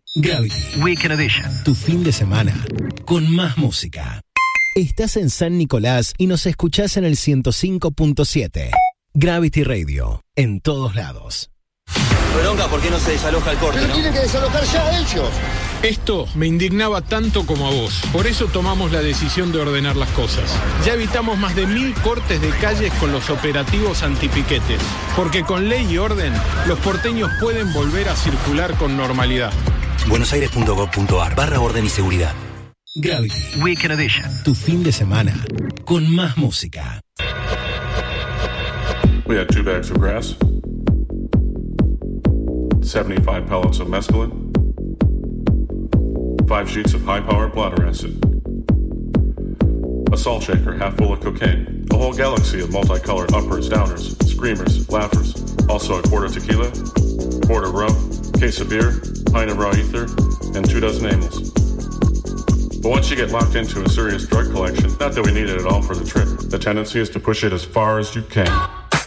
Gravity Weekend Edition. Tu fin de semana con más música. Estás en San Nicolás y nos escuchás en el 105.7. Gravity Radio, en todos lados. Bronca, ¿por qué no se desaloja el corte? Pero tienen que desalojar ya ellos. Esto me indignaba tanto como a vos. Por eso tomamos la decisión de ordenar las cosas. Ya evitamos más de 1000 cortes de calles con los operativos antipiquetes. Porque con ley y orden, los porteños pueden volver a circular con normalidad. buenosaires.gov.ar/orden y seguridad. Gravity Weekend Edition. Tu fin de semana con más música. We had 2 bags of grass, 75 pellets of mescaline, 5 sheets of high-powered bladder acid, a salt shaker half full of cocaine, a whole galaxy of multicolored uppers, downers, screamers, laughers, also a quart of tequila, quart of rum, case of beer, pint of raw ether, and 2 dozen amyls. But once you get locked into a serious drug collection, not that we need it at all for the trip, the tendency is to push it as far as you can.